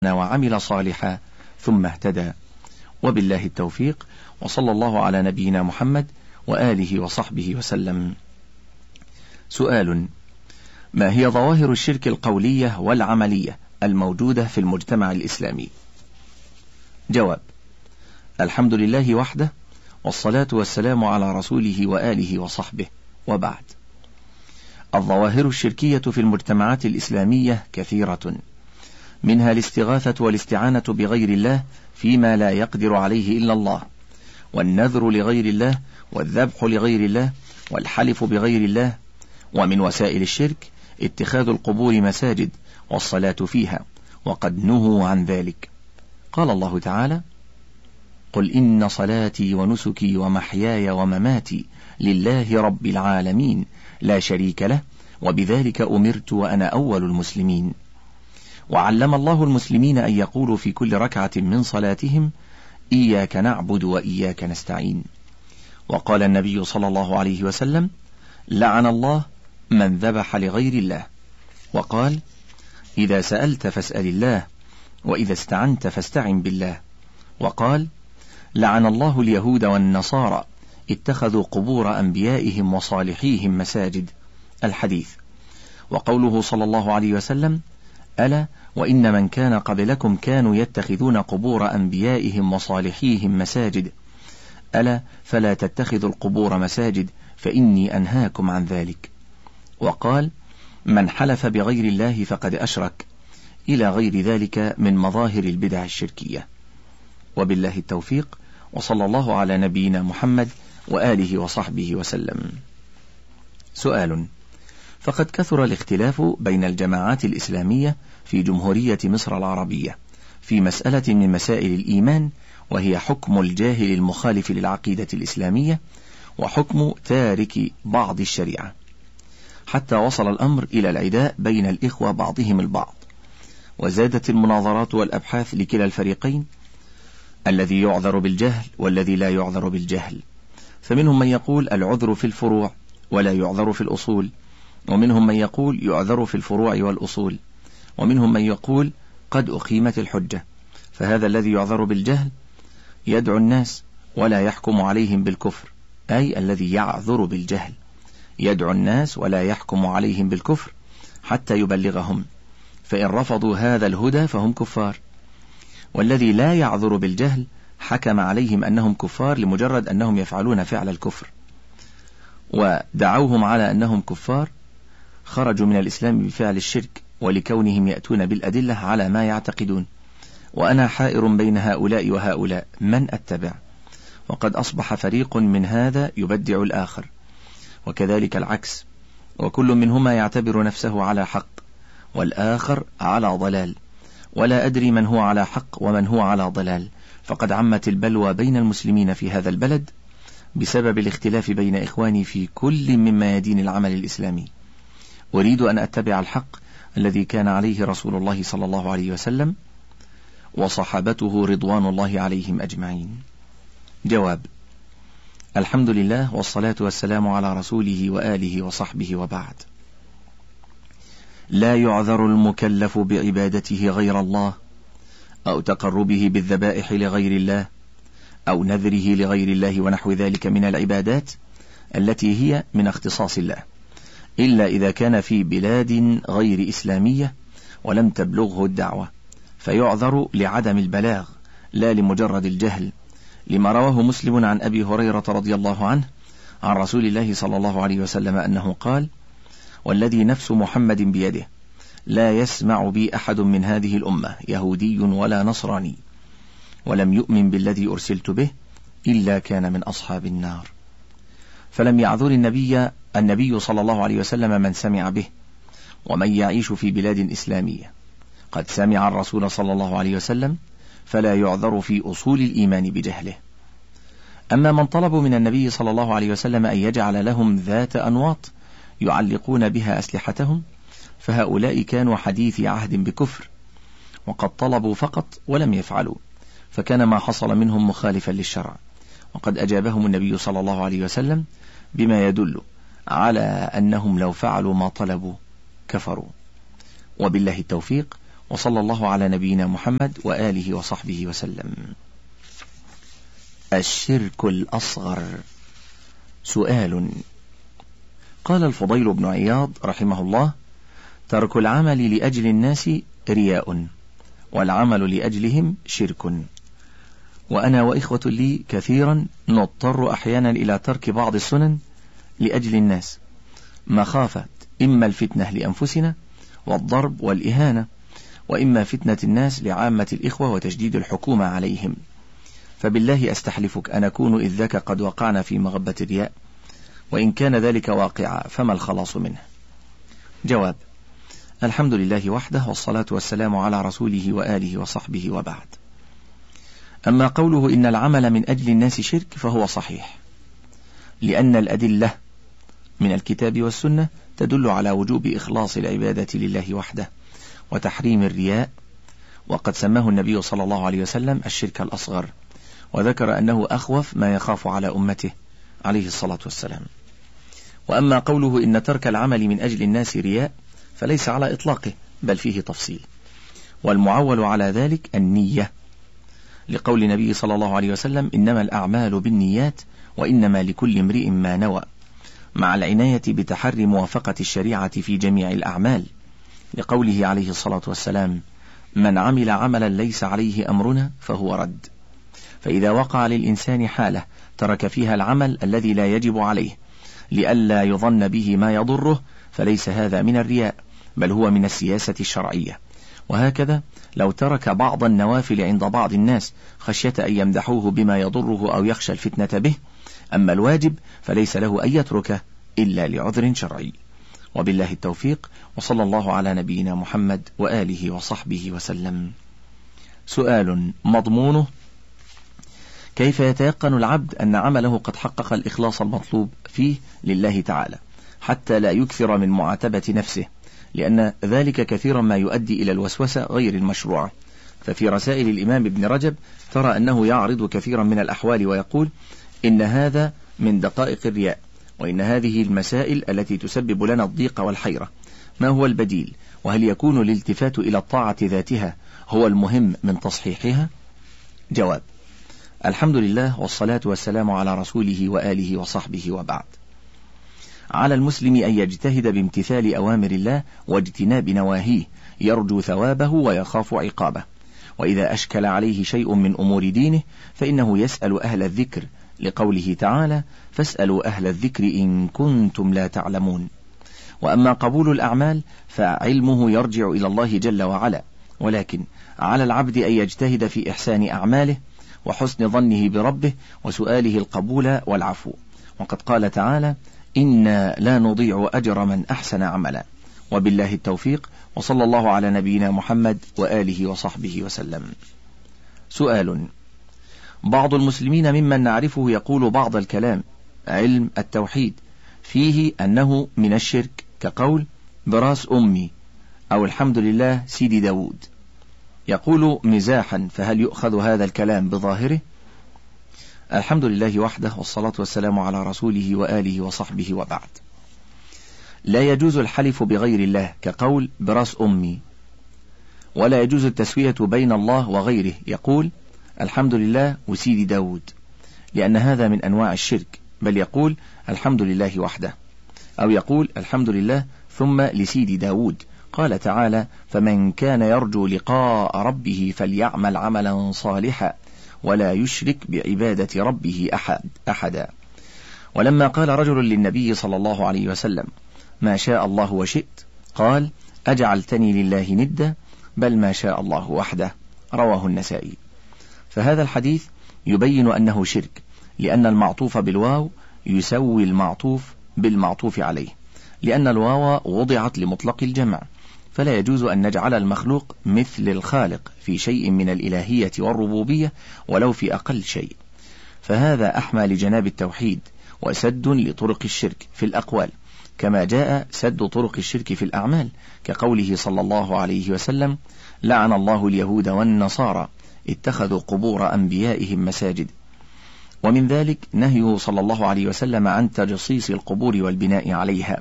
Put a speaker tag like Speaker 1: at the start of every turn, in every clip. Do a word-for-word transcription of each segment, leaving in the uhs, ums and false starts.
Speaker 1: وعمل صالحا ثم اهتدى. وبالله التوفيق، وصلى الله على نبينا محمد وآله وصحبه وسلم. سؤال: ما هي ظواهر الشرك القولية والعملية الموجودة في المجتمع الإسلامي؟ جواب: الحمد لله وحده، والصلاة والسلام على رسوله وآله وصحبه، وبعد. الظواهر الشركية في المجتمعات الإسلامية كثيرة، منها الاستغاثة والاستعانة بغير الله فيما لا يقدر عليه إلا الله، والنذر لغير الله، والذبح لغير الله، والحلف بغير الله. ومن وسائل الشرك اتخاذ القبور مساجد والصلاة فيها، وقد نهوا عن ذلك. قال الله تعالى: قل إن صلاتي ونسكي ومحياي ومماتي لله رب العالمين لا شريك له وبذلك أمرت وأنا أول المسلمين. وعلم الله المسلمين أن يقولوا في كل ركعة من صلاتهم: إياك نعبد وإياك نستعين. وقال النبي صلى الله عليه وسلم: لعن الله من ذبح لغير الله. وقال: إذا سألت فاسأل الله، وإذا استعنت فاستعن بالله. وقال: لعن الله اليهود والنصارى اتخذوا قبور أنبيائهم وصالحيهم مساجد. الحديث. وقوله صلى الله عليه وسلم: ألا وإن من كان قبلكم كانوا يتخذون قبور أنبيائهم وصالحيهم مساجد، ألا فلا تتخذوا القبور مساجد فإني أنهاكم عن ذلك. وقال: من حلف بغير الله فقد أشرك، إلى غير ذلك من مظاهر البدع الشركية. وبالله التوفيق، وصلى الله على نبينا محمد وآله وصحبه وسلم. سؤال: فقد كثر الاختلاف بين الجماعات الإسلامية في جمهورية مصر العربية في مسألة من مسائل الإيمان، وهي حكم الجاهل المخالف للعقيدة الإسلامية وحكم تارك بعض الشريعة، حتى وصل الأمر إلى العداء بين الإخوة بعضهم البعض. وزادت المناظرات والأبحاث لكلا الفريقين، الذي يعذر بالجهل والذي لا يعذر بالجهل. فمنهم من يقول العذر في الفروع ولا يعذر في الأصول، ومنهم من يقول يعذر في الفروع والأصول، ومنهم من يقول قد أقيمت الحجة. فهذا الذي يعذر بالجهل يدعو الناس ولا يحكم عليهم بالكفر، أي الذي يعذر بالجهل يدعو الناس ولا يحكم عليهم بالكفر حتى يبلغهم، فإن رفضوا هذا الهدى فهم كفار. والذي لا يعذر بالجهل حكم عليهم أنهم كفار لمجرد أنهم يفعلون فعل الكفر، ودعوهم على أنهم كفار، خرجوا من الإسلام بفعل الشرك ولكونهم يأتون بالأدلة على ما يعتقدون. وأنا حائر بين هؤلاء وهؤلاء، من أتبع؟ وقد أصبح فريق من هذا يبدع الآخر، وكذلك العكس، وكل منهما يعتبر نفسه على حق والآخر على ضلال، ولا أدري من هو على حق ومن هو على ضلال. فقد عمت البلوى بين المسلمين في هذا البلد بسبب الاختلاف بين إخواني في كل من ميادين العمل الإسلامي. أريد أن أتبع الحق الذي كان عليه رسول الله صلى الله عليه وسلم وصحابته رضوان الله عليهم أجمعين. جواب: الحمد لله، والصلاة والسلام على رسوله وآله وصحبه، وبعد. لا يعذر المكلف بعبادته غير الله، أو تقربه بالذبائح لغير الله، أو نذره لغير الله ونحو ذلك من العبادات التي هي من اختصاص الله، إلا إذا كان في بلاد غير إسلامية ولم تبلغه الدعوة، فيعذر لعدم البلاغ لا لمجرد الجهل، لما رواه مسلم عن أبي هريرة رضي الله عنه عن رسول الله صلى الله عليه وسلم أنه قال: والذي نفس محمد بيده لا يسمع بي أحد من هذه الأمة يهودي ولا نصراني ولم يؤمن بالذي أرسلت به إلا كان من أصحاب النار. فلم يعذر النبي النبي صلى الله عليه وسلم من سمع به. ومن يعيش في بلاد إسلامية قد سمع الرسول صلى الله عليه وسلم فلا يعذر في أصول الإيمان بجهله. أما من طلبوا من النبي صلى الله عليه وسلم أن يجعل لهم ذات أنواط يعلقون بها أسلحتهم، فهؤلاء كانوا حديث عهد بكفر، وقد طلبوا فقط ولم يفعلوا، فكان ما حصل منهم مخالفا للشرع. وقد أجابهم النبي صلى الله عليه وسلم بما يدل على أنهم لو فعلوا ما طلبوا كفروا. وبالله التوفيق، وصلى الله على نبينا محمد وآله وصحبه وسلم. الشرك الأصغر. سؤال. قال الفضيل بن عياض رحمه الله: ترك العمل لأجل الناس رياء، والعمل لأجلهم شرك. وأنا وإخوة لي كثيرا نضطر أحيانا إلى ترك بعض السنن لأجل الناس، مخافة إما الفتنة لأنفسنا والضرب والإهانة، وإما فتنة الناس لعامة الإخوة وتشديد الحكومة عليهم. فبالله أستحلفك أن أكون إذ ذاك قد وقعنا في مغبة الرياء، وإن كان ذلك واقعا فما الخلاص منه؟ جواب: الحمد لله وحده، والصلاة والسلام على رسوله وآله وصحبه، وبعد. أما قوله إن العمل من أجل الناس شرك فهو صحيح، لأن الأدلة من الكتاب والسنة تدل على وجوب إخلاص العبادة لله وحده وتحريم الرياء، وقد سماه النبي صلى الله عليه وسلم الشرك الأصغر، وذكر أنه أخوف ما يخاف على أمته عليه الصلاة والسلام. وأما قوله إن ترك العمل من أجل الناس رياء فليس على إطلاقه، بل فيه تفصيل، والمعول على ذلك النية، لقول النبي صلى الله عليه وسلم: إنما الأعمال بالنيات وإنما لكل امرئ ما نوى، مع العناية بتحري موافقة الشريعة في جميع الأعمال، لقوله عليه الصلاة والسلام: من عمل عملا ليس عليه أمرنا فهو رد. فإذا وقع للإنسان حالة ترك فيها العمل الذي لا يجب عليه لئلا يظن به ما يضره، فليس هذا من الرياء، بل هو من السياسة الشرعية. وهكذا لو ترك بعض النوافل عند بعض الناس خشية أن يمدحوه بما يضره أو يخشى الفتنة به، أما الواجب فليس له أن يتركه إلا لعذر شرعي. وبالله التوفيق، وصلى الله على نبينا محمد وآله وصحبه وسلم. سؤال مضمونه: كيف يتيقن العبد أن عمله قد حقق الإخلاص المطلوب فيه لله تعالى حتى لا يكثر من معاتبة نفسه، لأن ذلك كثيرا ما يؤدي إلى الوسوسة غير المشروعة. ففي رسائل الإمام ابن رجب ترى أنه يعرض كثيرا من الأحوال ويقول: إن هذا من دقائق الرياء، وإن هذه المسائل التي تسبب لنا الضيق والحيرة، ما هو البديل؟ وهل يكون الالتفات إلى الطاعة ذاتها هو المهم من تصحيحها؟ جواب: الحمد لله، والصلاة والسلام على رسوله وآله وصحبه، وبعد. على المسلم أن يجتهد بامتثال أوامر الله واجتناب نواهيه، يرجو ثوابه ويخاف عقابه. وإذا أشكل عليه شيء من أمور دينه فإنه يسأل أهل الذكر، لقوله تعالى: فاسألوا أهل الذكر إن كنتم لا تعلمون. وأما قبول الأعمال فعلمه يرجع إلى الله جل وعلا، ولكن على العبد أن يجتهد في إحسان أعماله وحسن ظنه بربه وسؤاله القبول والعفو. وقد قال تعالى: إنا لا نضيع أجر من أحسن عملا. وبالله التوفيق، وصلى الله على نبينا محمد وآله وصحبه وسلم. سؤال: بعض المسلمين ممن نعرفه يقول بعض الكلام علم التوحيد فيه أنه من الشرك، كقول براس أمي أو الحمد لله سيدي داود، يقول مزاحا، فهل يؤخذ هذا الكلام بظاهره؟ الحمد لله وحده، والصلاة والسلام على رسوله وآله وصحبه، وبعد. لا يجوز الحلف بغير الله كقول براس أمي، ولا يجوز التسوية بين الله وغيره، يقول الحمد لله وسيدي داود، لأن هذا من أنواع الشرك، بل يقول الحمد لله وحده، أو يقول الحمد لله ثم لسيدي داود. قال تعالى: فمن كان يرجو لقاء ربه فليعمل عملا صالحا ولا يشرك بعبادة ربه أحد أحدا. ولما قال رجل للنبي صلى الله عليه وسلم: ما شاء الله وشئت، قال: أجعلتني لله ندا، بل ما شاء الله وحده. رواه النسائي. فهذا الحديث يبين أنه شرك، لأن المعطوف بالواو يسوي المعطوف بالمعطوف عليه، لأن الواو وضعت لمطلق الجمع، فلا يجوز أن نجعل المخلوق مثل الخالق في شيء من الإلهية والربوبية ولو في أقل شيء. فهذا أحمى لجناب التوحيد وسد لطرق الشرك في الأقوال، كما جاء سد طرق الشرك في الأعمال، كقوله صلى الله عليه وسلم: لعن الله اليهود والنصارى اتخذوا قبور أنبيائهم مساجد. ومن ذلك نهيه صلى الله عليه وسلم عن تجصيص القبور والبناء عليها،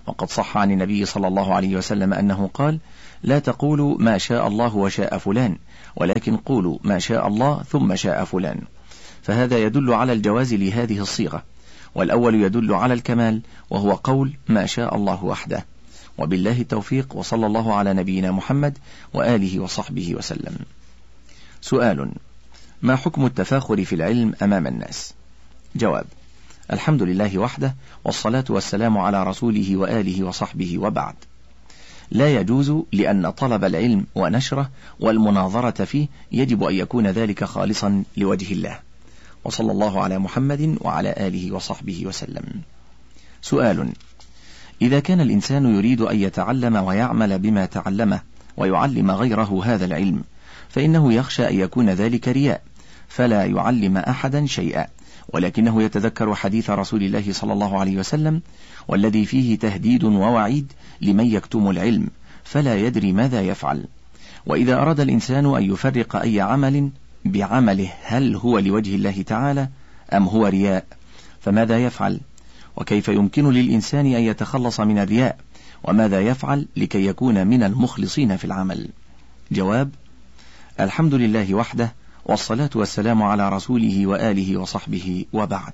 Speaker 1: وقد صح عن النبي صلى الله عليه وسلم أنه قال: لا تقولوا ما شاء الله وشاء فلان، ولكن قولوا ما شاء الله ثم شاء فلان. فهذا يدل على الجواز لهذه الصيغة، والأول يدل على الكمال وهو قول ما شاء الله وحده. وبالله التوفيق، وصلى الله على نبينا محمد وآله وصحبه وسلم. سؤال: ما حكم التفاخر في العلم أمام الناس؟ جواب: الحمد لله وحده، والصلاة والسلام على رسوله وآله وصحبه، وبعد. لا يجوز، لأن طلب العلم ونشره والمناظرة فيه يجب أن يكون ذلك خالصا لوجه الله. وصلى الله على محمد وعلى آله وصحبه وسلم. سؤال: إذا كان الإنسان يريد أن يتعلم ويعمل بما تعلمه ويعلم غيره هذا العلم، فإنه يخشى أن يكون ذلك رياء، فلا يعلم أحدا شيئا، ولكنه يتذكر حديث رسول الله صلى الله عليه وسلم والذي فيه تهديد ووعيد لمن يكتم العلم فلا يدري ماذا يفعل. وإذا أراد الإنسان أن يفرق أي عمل بعمله هل هو لوجه الله تعالى أم هو رياء، فماذا يفعل؟ وكيف يمكن للإنسان أن يتخلص من الرياء؟ وماذا يفعل لكي يكون من المخلصين في العمل؟ جواب: الحمد لله وحده، والصلاة والسلام على رسوله وآله وصحبه، وبعد.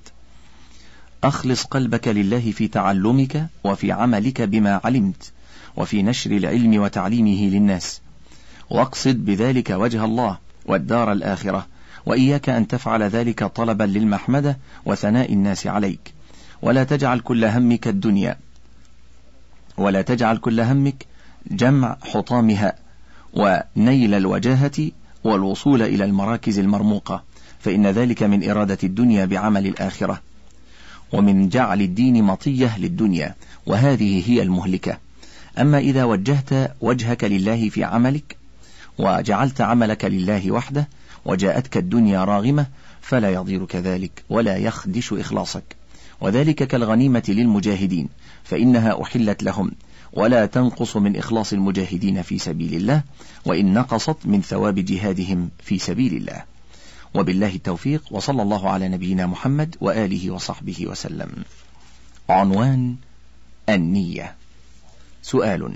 Speaker 1: أخلص قلبك لله في تعلمك وفي عملك بما علمت، وفي نشر العلم وتعليمه للناس، واقصد بذلك وجه الله والدار الآخرة، وإياك أن تفعل ذلك طلبا للمحمدة وثناء الناس عليك، ولا تجعل كل همك الدنيا، ولا تجعل كل همك جمع حطامها ونيل الوجاهة والوصول إلى المراكز المرموقة، فإن ذلك من إرادة الدنيا بعمل الآخرة، ومن جعل الدين مطية للدنيا، وهذه هي المهلكة. أما إذا وجهت وجهك لله في عملك وجعلت عملك لله وحده وجاءتك الدنيا راغمة، فلا يضيرك ذلك ولا يخدش إخلاصك، وذلك كالغنيمة للمجاهدين، فإنها أحلت لهم، ولا تنقص من إخلاص المجاهدين في سبيل الله، وإن نقصت من ثواب جهادهم في سبيل الله. وبالله التوفيق، وصلى الله على نبينا محمد وآله وصحبه وسلم. عنوان: النية. سؤال: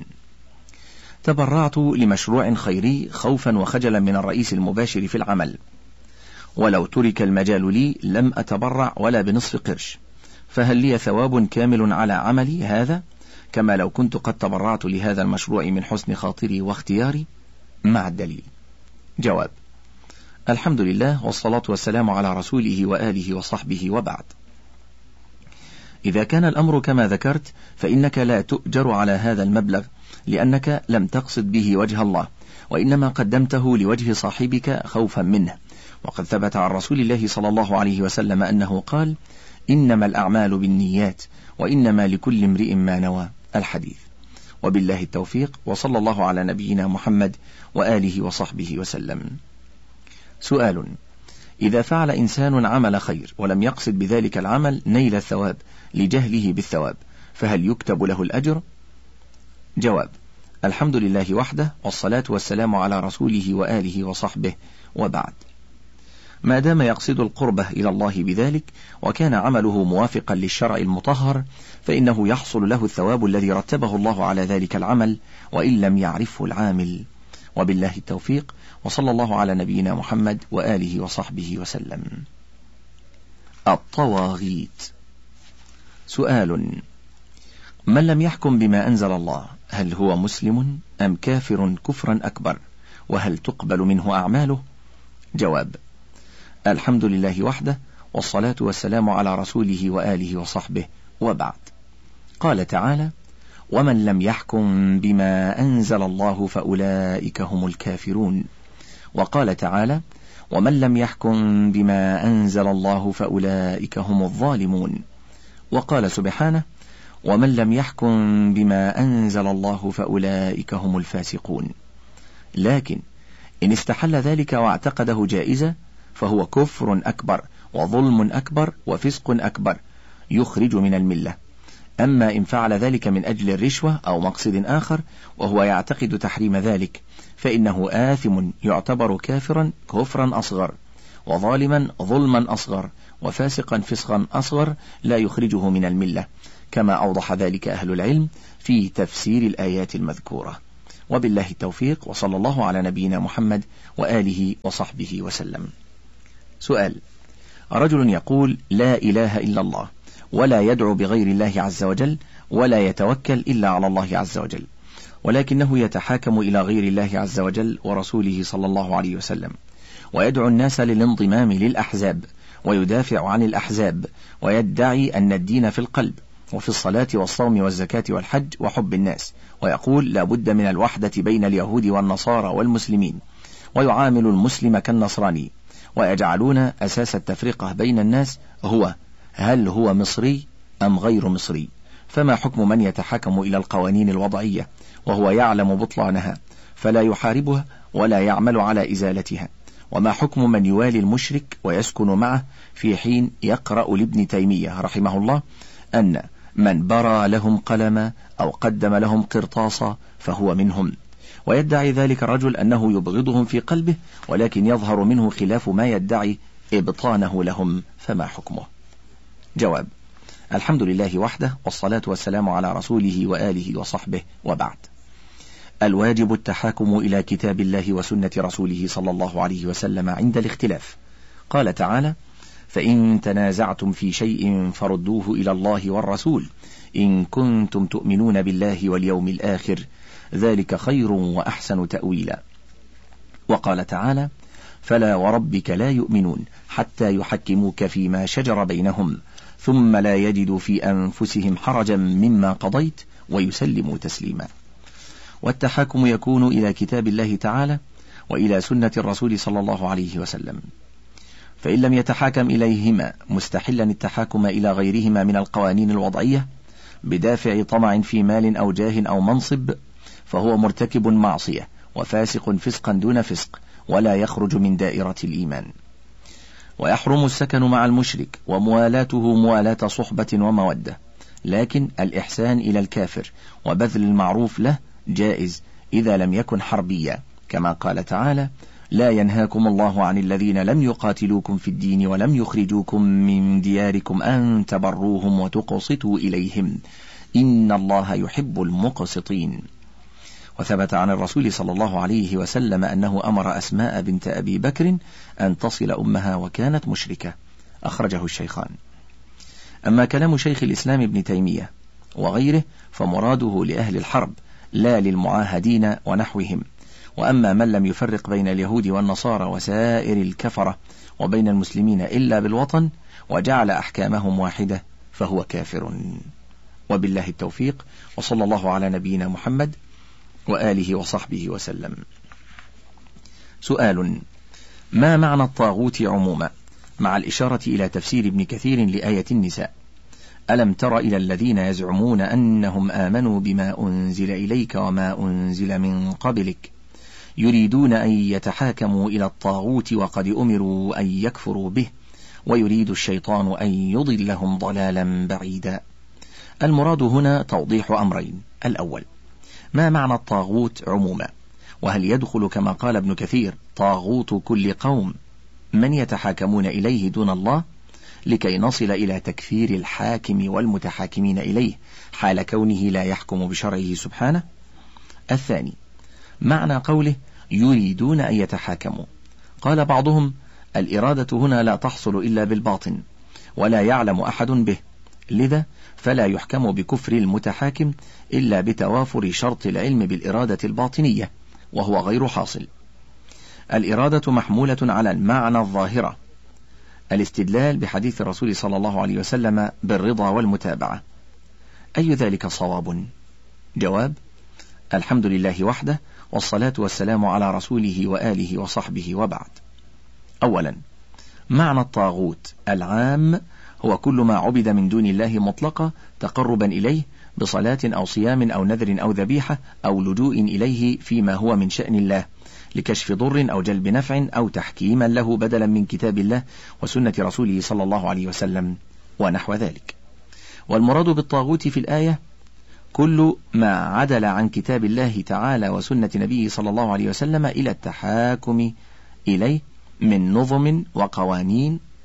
Speaker 1: تبرعت لمشروع خيري خوفا وخجلا من الرئيس المباشر في العمل، ولو ترك المجال لي لم أتبرع ولا بنصف قرش، فهل لي ثواب كامل على عملي هذا كما لو كنت قد تبرعت لهذا المشروع من حسن خاطري واختياري؟ مع الدليل. جواب: الحمد لله، والصلاة والسلام على رسوله وآله وصحبه، وبعد. إذا كان الأمر كما ذكرت فإنك لا تؤجر على هذا المبلغ، لأنك لم تقصد به وجه الله، وإنما قدمته لوجه صاحبك خوفا منه. وقد ثبت عن رسول الله صلى الله عليه وسلم أنه قال: إنما الأعمال بالنيات، وإنما لكل امرئ ما نوى. الحديث. وبالله التوفيق، وصلى الله على نبينا محمد وآله وصحبه وسلم. سؤال: إذا فعل إنسان عمل خير ولم يقصد بذلك العمل نيل الثواب لجهله بالثواب، فهل يكتب له الأجر؟ جواب: الحمد لله وحده، والصلاة والسلام على رسوله وآله وصحبه، وبعد. ما دام يقصد القربة إلى الله بذلك وكان عمله موافقا للشرع المطهر، فإنه يحصل له الثواب الذي رتبه الله على ذلك العمل وإن لم يعرفه العامل. وبالله التوفيق، وصلى الله على نبينا محمد وآله وصحبه وسلم. الطواغيت. سؤال: من لم يحكم بما أنزل الله هل هو مسلم أم كافر كفرا أكبر؟ وهل تقبل منه أعماله؟ جواب: الحمد لله وحده، والصلاة والسلام على رسوله وآله وصحبه، وبعد. قال تعالى: ومن لم يحكم بما أنزل الله فأولئك هم الكافرون. وقال تعالى: ومن لم يحكم بما أنزل الله فأولئك هم الظالمون. وقال سبحانه: ومن لم يحكم بما أنزل الله فأولئك هم الفاسقون. لكن إن استحل ذلك واعتقده جائزة فهو كفر أكبر وظلم أكبر وفسق أكبر يخرج من الملة. أما إن فعل ذلك من أجل الرشوة أو مقصد آخر وهو يعتقد تحريم ذلك، فإنه آثم يعتبر كافرا كفرا أصغر، وظالما ظلما أصغر، وفاسقا فسقا أصغر لا يخرجه من الملة، كما أوضح ذلك أهل العلم في تفسير الآيات المذكورة. وبالله التوفيق، وصلى الله على نبينا محمد وآله وصحبه وسلم. سؤال: رجل يقول لا إله إلا الله ولا يدعو بغير الله عز وجل ولا يتوكل إلا على الله عز وجل، ولكنه يتحاكم إلى غير الله عز وجل ورسوله صلى الله عليه وسلم، ويدعو الناس للانضمام للأحزاب ويدافع عن الأحزاب، ويدعي أن الدين في القلب وفي الصلاة والصوم والزكاة والحج وحب الناس، ويقول لا بد من الوحدة بين اليهود والنصارى والمسلمين، ويعامل المسلم كالنصراني، ويجعلون أساس التفرقة بين الناس هو هل هو مصري أم غير مصري؟ فما حكم من يتحاكم إلى القوانين الوضعية وهو يعلم بطلانها فلا يحاربها ولا يعمل على إزالتها؟ وما حكم من يوالي المشرك ويسكن معه في حين يقرأ لابن تيمية رحمه الله أن من برى لهم قلما أو قدم لهم قرطاسا فهو منهم، ويدعي ذلك الرجل أنه يبغضهم في قلبه ولكن يظهر منه خلاف ما يدعي إبطانه لهم، فما حكمه؟ جواب: الحمد لله وحده، والصلاة والسلام على رسوله وآله وصحبه، وبعد. الواجب التحاكم إلى كتاب الله وسنة رسوله صلى الله عليه وسلم عند الاختلاف. قال تعالى: فإن تنازعتم في شيء فردوه إلى الله والرسول إن كنتم تؤمنون بالله واليوم الآخر ذلك خير وأحسن تأويلا. وقال تعالى: فلا وربك لا يؤمنون حتى يحكموك فيما شجر بينهم ثم لا يجدوا في أنفسهم حرجا مما قضيت ويسلموا تسليما. والتحاكم يكون إلى كتاب الله تعالى وإلى سنة الرسول صلى الله عليه وسلم، فإن لم يتحاكم إليهما مستحلا التحاكم إلى غيرهما من القوانين الوضعية بدافع طمع في مال أو جاه أو منصب فهو مرتكب معصية وفاسق فسقا دون فسق ولا يخرج من دائرة الإيمان. ويحرم السكن مع المشرك وموالاته موالاة صحبة ومودة، لكن الإحسان إلى الكافر وبذل المعروف له جائز إذا لم يكن حربيا، كما قال تعالى: لا ينهاكم الله عن الذين لم يقاتلوكم في الدين ولم يخرجوكم من دياركم أن تبروهم وتقسطوا إليهم إن الله يحب المقسطين. وثبت عن الرسول صلى الله عليه وسلم أنه أمر أسماء بنت أبي بكر أن تصل أمها وكانت مشركة، أخرجه الشيخان. أما كلام شيخ الإسلام ابن تيمية وغيره فمراده لأهل الحرب لا للمعاهدين ونحوهم. وأما من لم يفرق بين اليهود والنصارى وسائر الكفرة وبين المسلمين إلا بالوطن وجعل أحكامهم واحدة فهو كافر. وبالله التوفيق، وصلى الله على نبينا محمد وآله وصحبه وسلم. سؤال: ما معنى الطاغوت عموما مع الإشارة إلى تفسير ابن كثير لآية النساء؟ ألم تر إلى الذين يزعمون أنهم آمنوا بما أنزل إليك وما أنزل من قبلك يريدون أن يتحاكموا إلى الطاغوت وقد أمروا أن يكفروا به ويريد الشيطان أن يضلهم ضلالا بعيدا. المراد هنا توضيح أمرين: الأول، ما معنى الطاغوت عموما؟ وهل يدخل كما قال ابن كثير طاغوت كل قوم من يتحاكمون إليه دون الله، لكي نصل إلى تكفير الحاكم والمتحاكمين إليه حال كونه لا يحكم بشرعه سبحانه؟ الثاني، معنى قوله يريدون أن يتحاكموا. قال بعضهم: الإرادة هنا لا تحصل إلا بالباطن ولا يعلم أحد به، لذا فلا يحكم بكفر المتحاكم إلا بتوافر شرط العلم بالإرادة الباطنية وهو غير حاصل. الإرادة محمولة على المعنى الظاهرة، الاستدلال بحديث الرسول صلى الله عليه وسلم بالرضا والمتابعة. أي ذلك صواب؟ جواب: الحمد لله وحده، والصلاة والسلام على رسوله وآله وصحبه، وبعد. أولا، معنى الطاغوت العام هو كل ما عبد من دون الله مطلقا تقربا إليه بصلاة أو صيام أو نذر أو ذبيحة أو لجوء إليه فيما هو من شأن الله لكشف ضر أو جلب نفع أو تحكيما له بدلا من كتاب الله وسنة رسوله صلى الله عليه وسلم ونحو ذلك. والمراد بالطاغوت في الآية كل ما عدل عن كتاب الله تعالى وسنة نبيه صلى الله عليه وسلم إلى التحاكم إليه من نظم وقوانين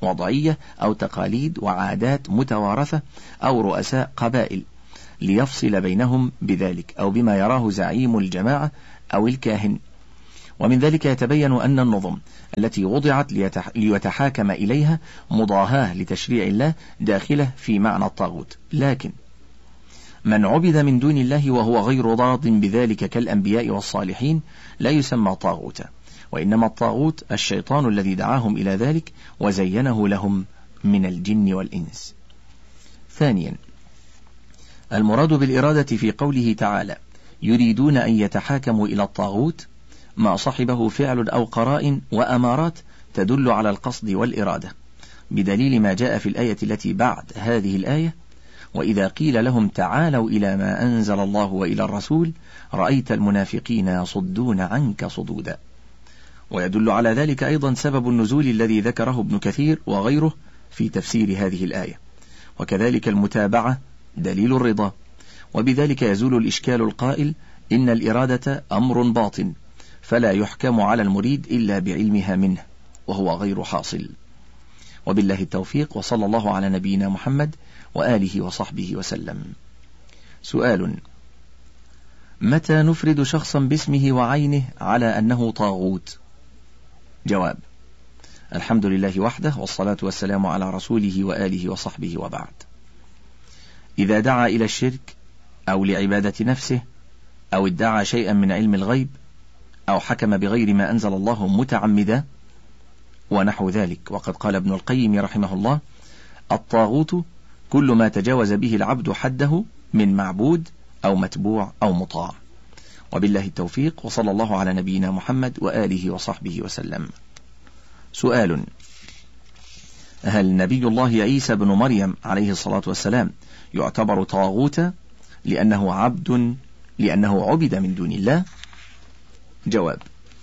Speaker 1: وضعية أو تقاليد وعادات متوارثة أو رؤساء قبائل ليفصل بينهم بذلك أو بما يراه زعيم الجماعة أو الكاهن. ومن ذلك يتبين أن النظم التي وضعت ليتحاكم إليها مضاهاة لتشريع الله داخلة في معنى الطاغوت. لكن من عبد من دون الله وهو غير راض بذلك كالأنبياء والصالحين لا يسمى طاغوتا، وإنما الطاغوت الشيطان الذي دعاهم إلى ذلك وزينه لهم من الجن والإنس. ثانيا، المراد بالإرادة في قوله تعالى يريدون أن يتحاكموا إلى الطاغوت ما صحبه فعل أو قرائن وأمارات تدل على القصد والإرادة، بدليل ما جاء في الآية التي بعد هذه الآية: وإذا قيل لهم تعالوا إلى ما أنزل الله وإلى الرسول رأيت المنافقين يصدون عنك صدودا. ويدل على ذلك أيضا سبب النزول الذي ذكره ابن كثير وغيره في تفسير هذه الآية، وكذلك المتابعة دليل الرضا. وبذلك يزول الإشكال القائل إن الإرادة أمر باطن فلا يحكم على المريد إلا بعلمها منه، وهو غير حاصل. وبالله التوفيق، وصلى الله على نبينا محمد وآله وصحبه وسلم. سؤال: متى نفرد شخصا باسمه وعينه على أنه طاغوت؟ جواب: الحمد لله وحده، والصلاة والسلام على رسوله وآله وصحبه، وبعد. إذا دعا إلى الشرك أو لعبادة نفسه أو ادعى شيئا من علم الغيب أو حكم بغير ما أنزل الله متعمدا ونحو ذلك. وقد قال ابن القيم رحمه الله: الطاغوت كل ما تجاوز به العبد حده من معبود أو متبوع أو مطاع. وبالله التوفيق، وصلى الله على نبينا محمد وآله وصحبه وسلم. سؤال: هل نبي الله عيسى بن مريم عليه الصلاة والسلام يعتبر طاغوتا لأنه عبد لأنه عبد من دون الله؟ جواب: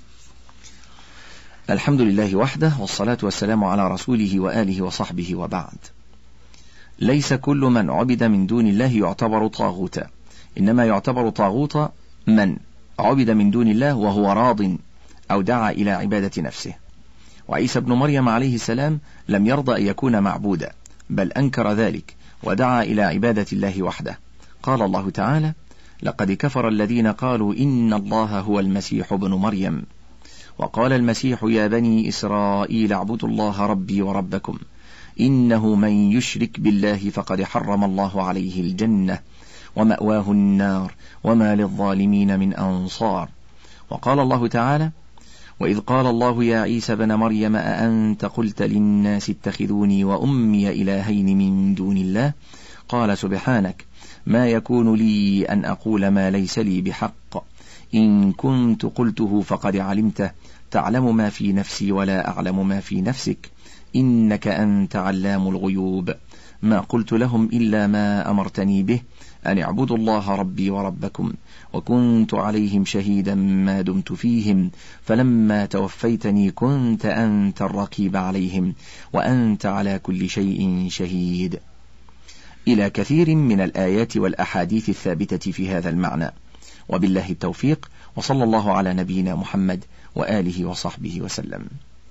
Speaker 1: الحمد لله وحده، والصلاة والسلام على رسوله وآله وصحبه، وبعد. ليس كل من عبد من دون الله يعتبر طاغوتا، إنما يعتبر طاغوتا من عبد من دون الله وهو راض أو دعا إلى عبادة نفسه. وعيسى بن مريم عليه السلام لم يرضى أن يكون معبودا، بل أنكر ذلك ودعا إلى عبادة الله وحده. قال الله تعالى: لقد كفر الذين قالوا إن الله هو المسيح ابن مريم، وقال المسيح يا بني إسرائيل اعبدوا الله ربي وربكم إنه من يشرك بالله فقد حرم الله عليه الجنة ومأواه النار وما للظالمين من أنصار. وقال الله تعالى: وإذ قال الله يا عيسى بن مريم أأنت قلت للناس اتخذوني وأمي إلهين من دون الله قال سبحانك ما يكون لي أن أقول ما ليس لي بحق إن كنت قلته فقد علمته تعلم ما في نفسي ولا أعلم ما في نفسك إنك أنت علام الغيوب ما قلت لهم إلا ما أمرتني به أن اعبدوا الله ربي وربكم وكنت عليهم شهيدا ما دمت فيهم فلما توفيتني كنت أنت الرقيب عليهم وأنت على كل شيء شهيد، إلى كثير من الآيات والأحاديث الثابتة في هذا المعنى. وبالله التوفيق، وصلى الله على نبينا محمد وآله وصحبه وسلم.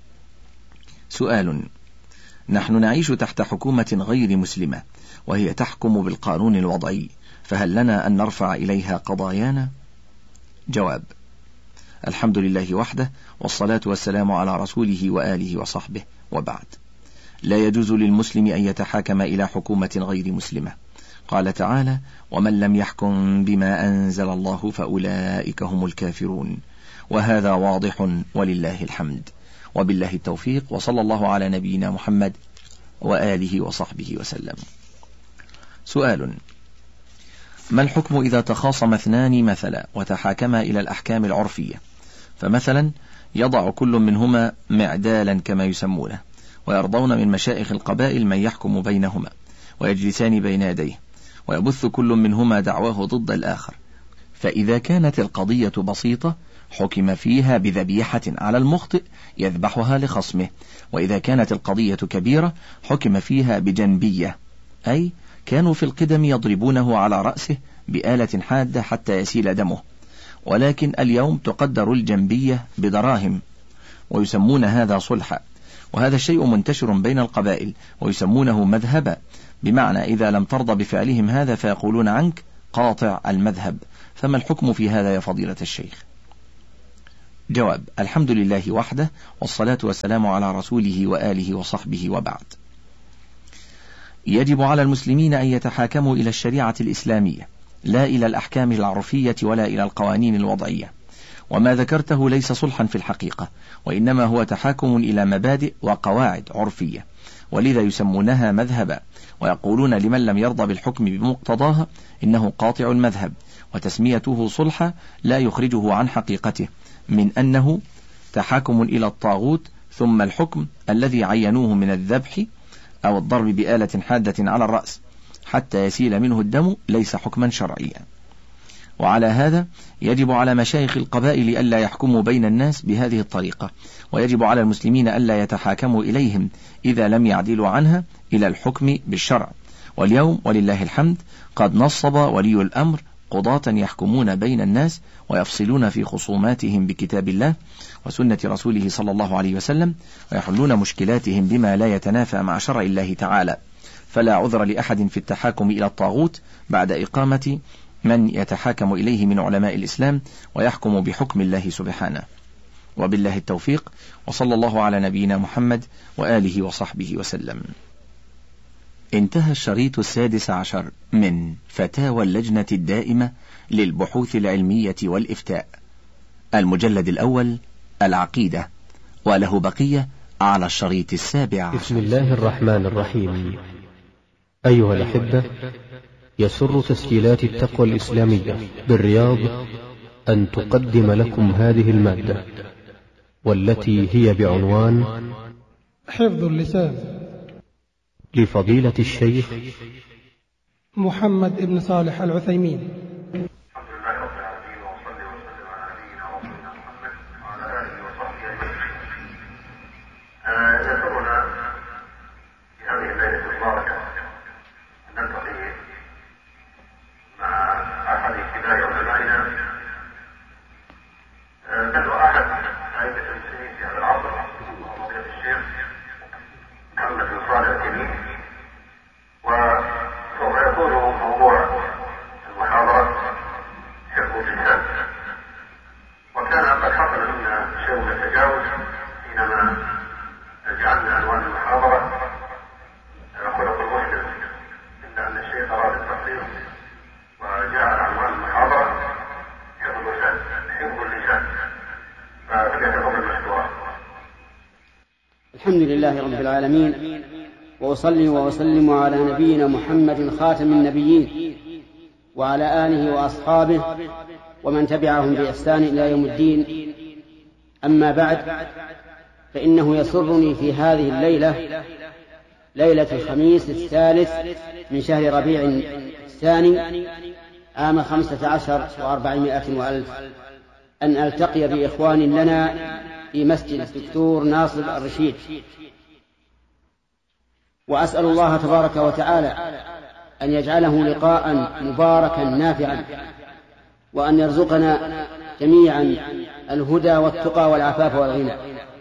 Speaker 1: سؤال: نحن نعيش تحت حكومة غير مسلمة وهي تحكم بالقانون الوضعي، فهل لنا أن نرفع إليها قضايانا؟ جواب: الحمد لله وحده، والصلاة والسلام على رسوله وآله وصحبه، وبعد. لا يجوز للمسلم أن يتحاكم إلى حكومة غير مسلمة. قال تعالى: ومن لم يحكم بما أنزل الله فأولئك هم الكافرون، وهذا واضح ولله الحمد. وبالله التوفيق، وصلى الله على نبينا محمد وآله وصحبه وسلم. سؤال: ما الحكم إذا تخاصم اثنان مثلا وتحاكما إلى الأحكام العرفية، فمثلا يضع كل منهما معدالا كما يسمونه ويرضون من مشائخ القبائل من يحكم بينهما ويجلسان بين يديه ويبث كل منهما دعواه ضد الآخر، فإذا كانت القضية بسيطة حكم فيها بذبيحة على المخطئ يذبحها لخصمه، وإذا كانت القضية كبيرة حكم فيها بجنبية، أي كانوا في القدم يضربونه على رأسه بآلة حادة حتى يسيل دمه، ولكن اليوم تقدر الجنبية بدراهم ويسمون هذا صلحا، وهذا الشيء منتشر بين القبائل ويسمونه مذهبا، بمعنى إذا لم ترضى بفعلهم هذا فيقولون عنك قاطع المذهب. فما الحكم في هذا يا فضيلة الشيخ؟ جواب: الحمد لله وحده، والصلاة والسلام على رسوله وآله وصحبه، وبعد. يجب على المسلمين أن يتحاكموا إلى الشريعة الإسلامية، لا إلى الأحكام العرفية ولا إلى القوانين الوضعية. وما ذكرته ليس صلحا في الحقيقة، وإنما هو تحاكم إلى مبادئ وقواعد عرفية، ولذا يسمونها مذهبا، ويقولون لمن لم يرضى بالحكم بمقتضاها إنه قاطع المذهب، وتسميته صلحا لا يخرجه عن حقيقته من أنه تحاكم إلى الطاغوت، ثم الحكم الذي عينوه من الذبح أو الضرب بآلة حادة على الرأس حتى يسيل منه الدم ليس حكما شرعيا. وعلى هذا يجب على مشايخ القبائل ألا يحكموا بين الناس بهذه الطريقة، ويجب على المسلمين ألا يتحاكموا إليهم إذا لم يعدلوا عنها إلى الحكم بالشرع. واليوم ولله الحمد قد نصب ولي الأمر قضاة يحكمون بين الناس ويفصلون في خصوماتهم بكتاب الله وسنة رسوله صلى الله عليه وسلم، ويحلون مشكلاتهم بما لا يتنافى مع شرع الله تعالى. فلا عذر لأحد في التحاكم إلى الطاغوت بعد إقامة من يتحاكم إليه من علماء الإسلام ويحكم بحكم الله سبحانه. وبالله التوفيق، وصلى الله على نبينا محمد وآله وصحبه وسلم. انتهى الشريط السادس عشر من فتاوى اللجنة الدائمة للبحوث العلمية والإفتاء، المجلد الأول العقيدة، وله بقية على الشريط السابع عشر.
Speaker 2: بسم الله الرحمن الرحيم. أيها الأحبة، يسر تسجيلات التقوى الإسلامية بالرياض أن تقدم لكم هذه المادة، والتي هي بعنوان
Speaker 3: حفظ اللسان،
Speaker 2: لفضيلة الشيخ
Speaker 3: محمد بن صالح العثيمين.
Speaker 4: الحمد لله رب العالمين، وأصلي وأسلم على نبينا محمد خاتم النبيين وعلى آله وأصحابه ومن تبعهم بإحسان إلى يوم الدين. أما بعد، فإنه يسرني في هذه الليلة، ليلة الخميس الثالث من شهر ربيع الثاني عام خمسة عشر وأربعمائة وألف، أن ألتقي بإخوان لنا في مسجد الدكتور ناصر الرشيد، وأسأل الله تبارك وتعالى أن يجعله لقاء مباركا نافعا، وأن يرزقنا جميعا الهدى والتقى والعفاف والغنى.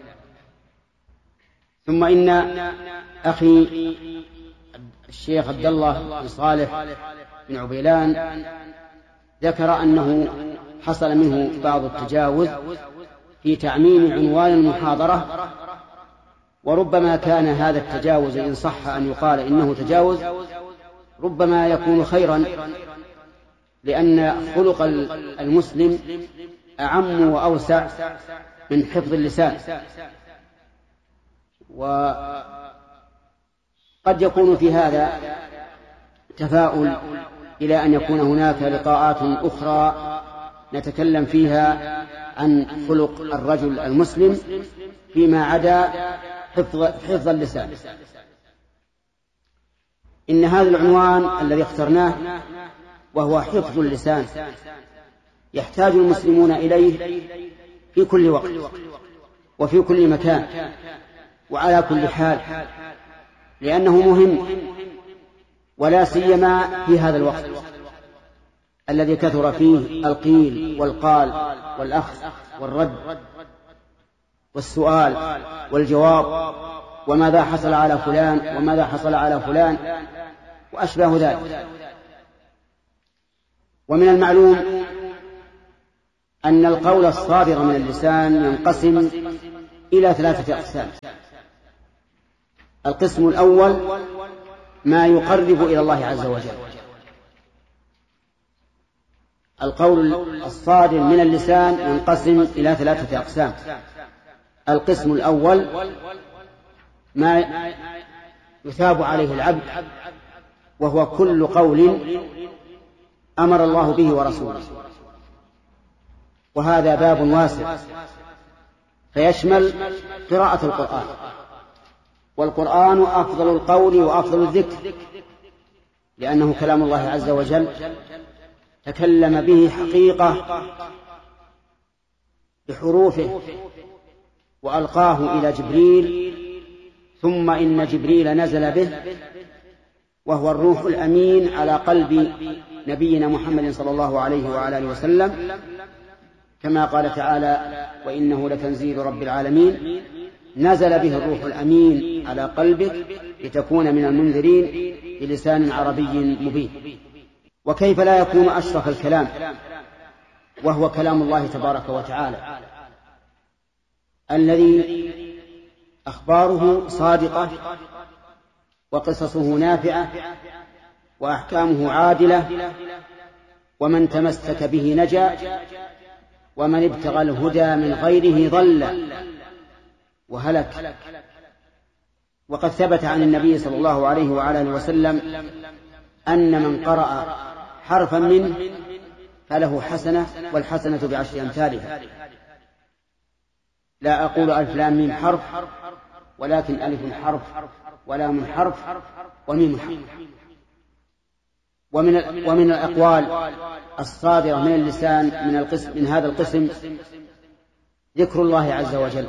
Speaker 4: ثم إن أخي الشيخ عبد الله بن صالح بن عبيلان ذكر أنه حصل منه بعض التجاوز في تعميم عنوان المحاضرة، وربما كان هذا التجاوز إن صح أن يقال إنه تجاوز ربما يكون خيرا، لأن خلق المسلم أعم وأوسع من حفظ اللسان، وقد يكون في هذا تفاؤل إلى أن يكون هناك لقاءات أخرى نتكلم فيها عن خلق الرجل المسلم فيما عدا حفظ, حفظ اللسان. إن هذا العنوان الذي اخترناه وهو حفظ اللسان يحتاج المسلمون إليه في كل وقت وفي كل مكان وعلى كل حال، لأنه مهم، ولا سيما في هذا الوقت الذي كثر فيه القيل والقال والأخذ والرد والسؤال والجواب وماذا حصل على فلان وماذا حصل على فلان وأشباه ذلك. ومن المعلوم أن القول الصادر من اللسان ينقسم إلى ثلاثة أقسام. القسم الأول ما يقرب إلى الله عز وجل. القول الصادر من اللسان ينقسم إلى ثلاثة أقسام. القسم الأول ما يثاب عليه العبد، وهو كل قول أمر الله به ورسوله، وهذا باب واسع فيشمل قراءة القرآن، والقرآن أفضل القول وأفضل الذكر، لأنه كلام الله عز وجل تكلم به حقيقة بحروفه وألقاه إلى جبريل، ثم إن جبريل نزل به وهو الروح الأمين على قلب نبينا محمد صلى الله عليه وعلى آله وسلم، كما قال تعالى: وإنه لتنزيل رب العالمين نزل به الروح الأمين على قلبك لتكون من المنذرين بلسان عربي مبين. وكيف لا يكون أشرف الكلام وهو كلام الله تبارك وتعالى الذي أخباره صادقة وقصصه نافعة وأحكامه عادلة، ومن تمسك به نجا ومن ابتغى الهدى من غيره ضل وهلك. وقد ثبت عن النبي صلى الله عليه وعلى آله وسلم أن من قرأ حرفا منه فله حسنة، والحسنة بعشر أمثالها. لا أقول ألف لام ميم حرف، ولكن ألف حرف ولام حرف وميم حرف. ومن ومن الأقوال الصادرة من اللسان من القسم من هذا القسم ذكر الله عز وجل،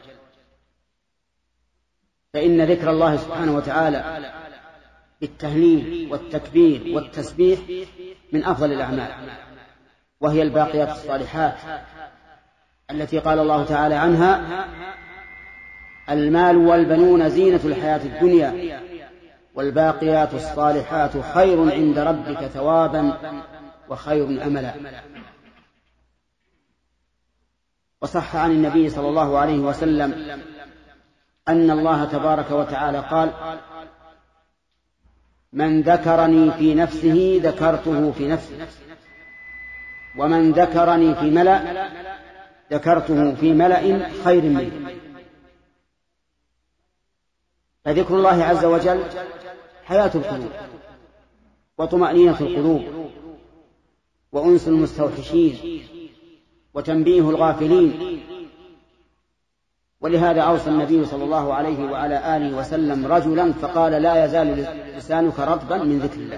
Speaker 4: فإن ذكر الله سبحانه وتعالى بالتهليل والتكبير والتسبيح من أفضل الأعمال، وهي الباقيات الصالحات التي قال الله تعالى عنها: المال والبنون زينة الحياة الدنيا والباقيات الصالحات خير عند ربك ثوابا وخير أملا. وصح عن النبي صلى الله عليه وسلم أن الله تبارك وتعالى قال: من ذكرني في نفسه ذكرته في نفسي، ومن ذكرني في ملأ ذكرته في ملأ خير منه. فذكر الله عز وجل حياة القلوب وطمأنينة القلوب وأنس المستوحشين وتنبيه الغافلين. ولهذا أوصى النبي صلى الله عليه وعلى آله وسلم رجلا فقال: لا يزال لسانك رطبا من ذكر الله.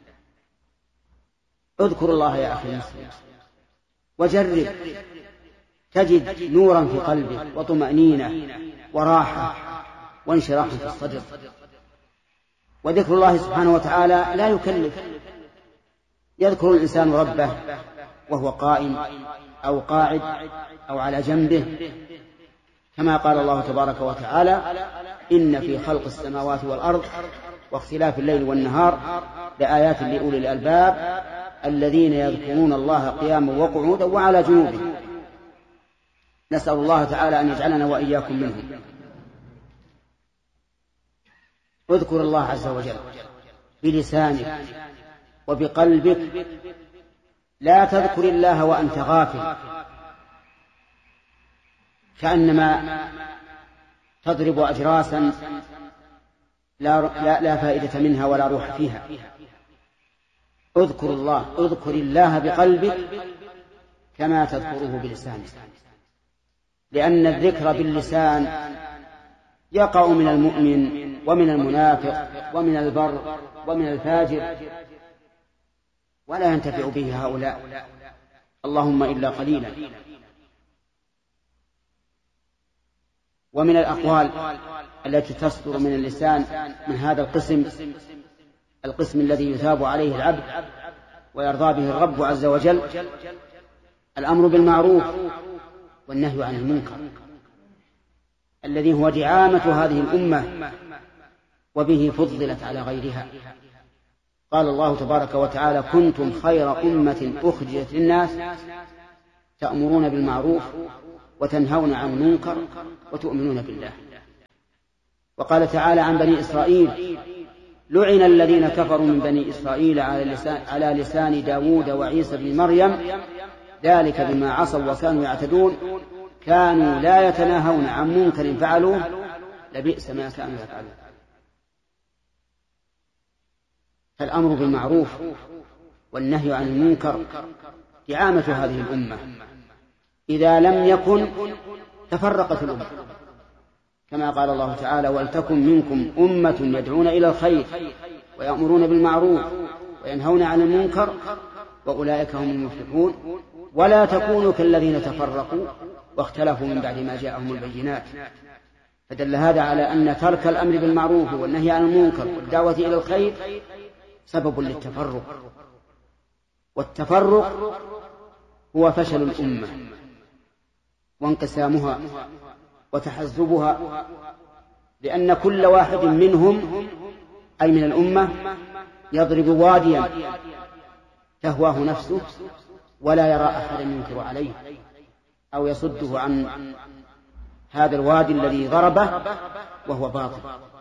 Speaker 4: اذكر الله يا أخي المسلم وجرب، تجد نورا في قلبك وطمأنينة وراحة وانشراح في الصدر. وذكر الله سبحانه وتعالى لا يكلف، يذكر الإنسان ربه وهو قائم أو قاعد أو على جنبه، كما قال الله تبارك وتعالى: إن في خلق السماوات والأرض واختلاف الليل والنهار لآيات لأولي الألباب الذين يذكرون الله قياما وقعودا وعلى جنوبهم. نسأل الله تعالى أن يجعلنا وإياكم منهم. اذكر الله عز وجل بلسانك وبقلبك، لا تذكر الله وأنت غافل، كأنما تضرب أجراسا لا, لا, لا فائدة منها ولا روح فيها. اذكر الله، اذكر الله بقلبك كما تذكره بلسانك، لأن الذكر باللسان يقع من المؤمن ومن المنافق ومن البر ومن الفاجر، ولا ينتفع به هؤلاء، اللهم إلا قليلا. ومن الأقوال التي تصدر من اللسان من هذا القسم، القسم الذي يثاب عليه العبد ويرضى به الرب عز وجل، الأمر بالمعروف والنهي عن المنكر. الذي هو دعامة هذه الأمة وبه فضلت على غيرها. قال الله تبارك وتعالى: كنتم خير أمة أخرجت للناس تأمرون بالمعروف وتنهون عن المنكر وتؤمنون بالله. وقال تعالى عن بني إسرائيل: لعن الذين كفروا من بني إسرائيل على لسان, على لسان داود وعيسى بن مريم ذلك بما عصوا وكانوا يعتدون كانوا لا يتناهون عن منكر فعلوه لبئس ما كانوا يفعلون. فالأمر بالمعروف والنهي عن المنكر دعامة هذه الأمة، إذا لم يكن تفرقت الأمة، كما قال الله تعالى: ولتكن منكم أمة يدعون إلى الخير ويأمرون بالمعروف وينهون عن المنكر وأولئك هم المفلحون ولا تكونوا كالذين تفرقوا واختلفوا من بعد ما جاءهم البينات. فدل هذا على أن ترك الأمر بالمعروف والنهي عن المنكر والدعوة إلى الخير سبب للتفرق، والتفرق هو فشل الأمة وانقسامها وتحزبها، لأن كل واحد منهم أي من الأمة يضرب واديا تهواه نفسه ولا يرى أحدا ينكر عليه أو يصده عن هذا الوادي الذي ضربه وهو باطل.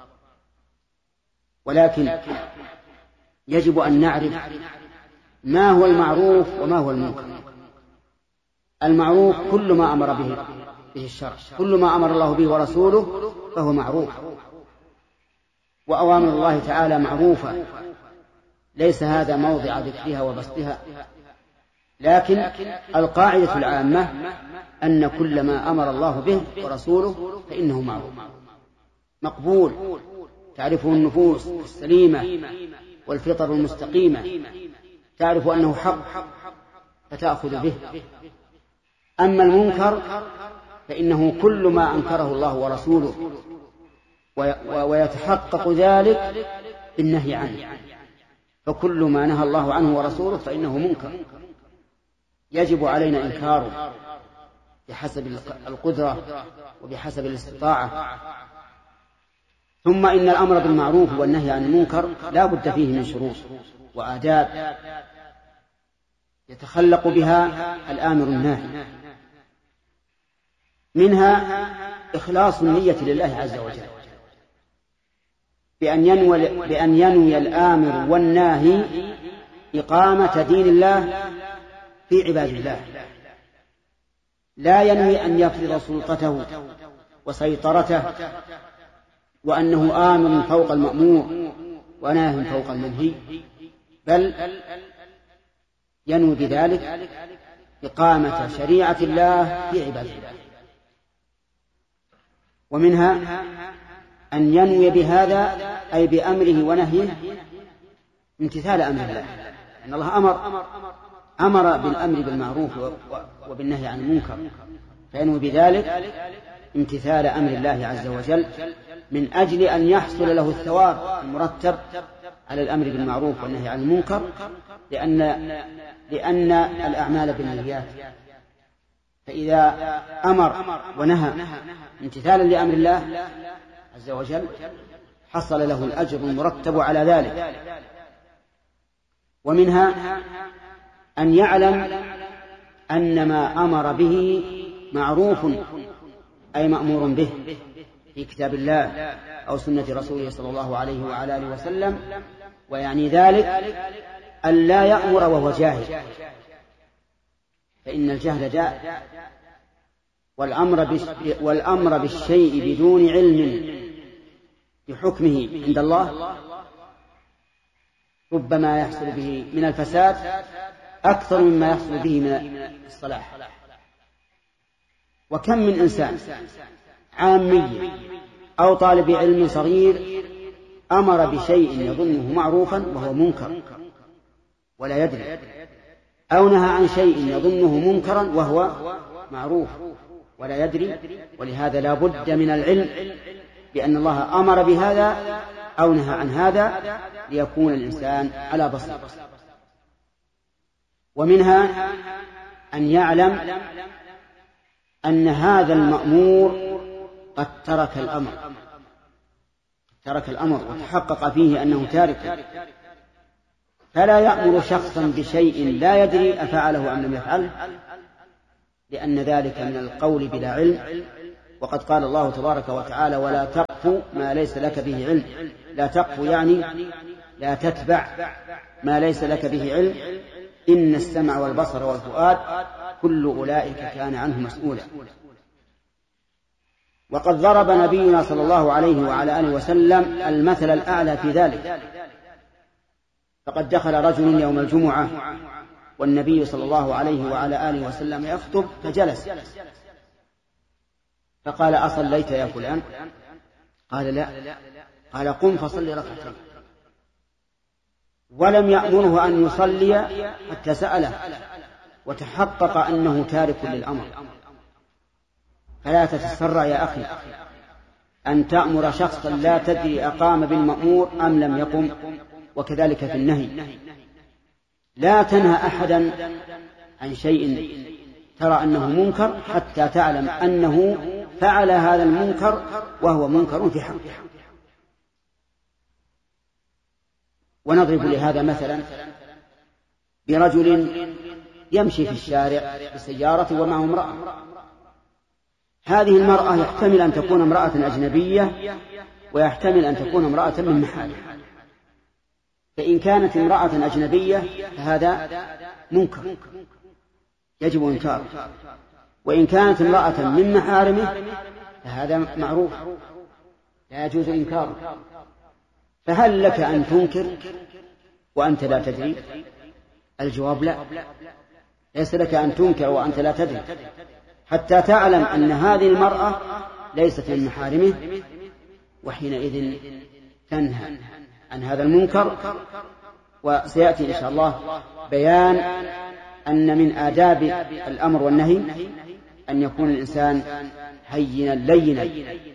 Speaker 4: ولكن يجب أن نعرف ما هو المعروف وما هو المنكر. المعروف كل ما أمر به به الشرع، كل ما أمر الله به ورسوله فهو معروف، وأوامر الله تعالى معروفة، ليس هذا موضع ذكرها وبسطها، لكن القاعدة العامة أن كل ما أمر الله به ورسوله فإنه معروف مقبول، تعرفه النفوس السليمة والفطر المستقيمة، تعرف أنه حق فتأخذ به. أما المنكر فإنه كل ما أنكره الله ورسوله ويتحقق ذلك بالنهي عنه، فكل ما نهى الله عنه ورسوله فإنه منكر يجب علينا إنكاره بحسب القدرة وبحسب الاستطاعة. ثم إن الأمر بالمعروف والنهي عن المنكر لا بد فيه من شروط وآداب يتخلق بها الآمر الناهي، منها إخلاص النية لله عز وجل بأن ينوي, بأن ينوي الآمر والناهي إقامة دين الله في عباد الله، لا ينوي أن يفرض سلطته وسيطرته وأنه آمر فوق المأمور وناه فوق المنهي، بل ينوي بذلك إقامة شريعة الله في عباد الله. ومنها أن ينوي بهذا أي بأمره ونهيه امتثال أمر الله، أن الله أمر أمر بالأمر بالمعروف وبالنهي عن المنكر، فينوي بذلك امتثال أمر الله عز وجل من أجل أن يحصل له الثواب المرتب على الأمر بالمعروف والنهي عن المنكر، لأن لأن الأعمال بالنيات، فإذا أمر ونهى امتثالا لأمر الله عز وجل حصل له الأجر المرتب على ذلك. ومنها أن يعلم أن ما أمر به معروف أي مأمور به في كتاب الله أو سنة رسوله صلى الله عليه وعلى آله وسلم، ويعني ذلك أن لا يأمر وهو جاهل، فإن الجهل داء، والأمر والأمر بالشيء بدون علم بحكمه عند الله ربما يحصل به من الفساد أكثر مما يحصل به من الصلاح. وكم من إنسان عامي أو طالب علم صغير أمر بشيء يظنه معروفا وهو منكر ولا يدري، أو نهى عن شيء يظنه منكرا وهو معروف ولا يدري. ولهذا لا بد من العلم بأن الله أمر بهذا أو نهى عن هذا ليكون الإنسان على بصيرة. ومنها أن يعلم أن هذا المأمور قد ترك الأمر ترك الأمر وتحقق فيه أنه تارك، فلا يأمر شخصا بشيء لا يدري أفعله أم لم يفعله، لأن ذلك من القول بلا علم. وقد قال الله تبارك وتعالى: ولا تقف ما ليس لك به علم. لا تقف يعني لا تتبع ما ليس لك به علم. إن السمع والبصر والفؤاد كل أولئك كان عنه مسؤولا. وقد ضرب نبينا صلى الله عليه وعلى آله وسلم المثل الأعلى في ذلك، فقد دخل رجل يوم الجمعة والنبي صلى الله عليه وعلى آله وسلم يخطب فجلس، فقال: أصليت يا فلان؟ قال: لا. قال: قم فصلي ركعتين. ولم يأمره أن يصلي حتى سأله وتحقق أنه تارك للأمر. فلا تتسرع يا أخي أن تأمر شخصا لا تدري أقام بالمأمور أم لم يقم، وكذلك في النهي. لا تنهى أحدا عن شيء ترى أنه منكر حتى تعلم أنه فعل هذا المنكر وهو منكر في حقه. ونضرب لهذا مثلا برجل يمشي في الشارع بسيارة ومعه امرأة. هذه المرأة يحتمل أن تكون امرأة أجنبية ويحتمل أن تكون امرأة من محارم. فإن كانت امرأة أجنبية فهذا منكر يجب إنكاره، وإن كانت امرأة من محارمه فهذا معروف لا يجوز إنكاره. فهل لك أن تنكر وأنت لا تدري؟ الجواب لا، ليس لك أن تنكر وأنت لا تدري حتى تعلم أن هذه المرأة ليست من محارمه، وحينئذ تنهى عن هذا المنكر. وسيأتي إن شاء الله بيان أن من آداب الأمر والنهي أن يكون الإنسان هينا لينا.